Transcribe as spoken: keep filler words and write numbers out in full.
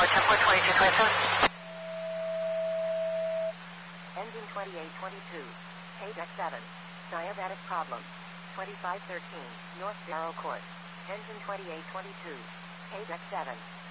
Tower, ten four twenty-two twenty-seven. Engine twenty-eight twenty-two. K deck seven. Diabatic problem. twenty-five thirteen. North Darrow Court. Engine twenty-eight twenty-two. K deck seven.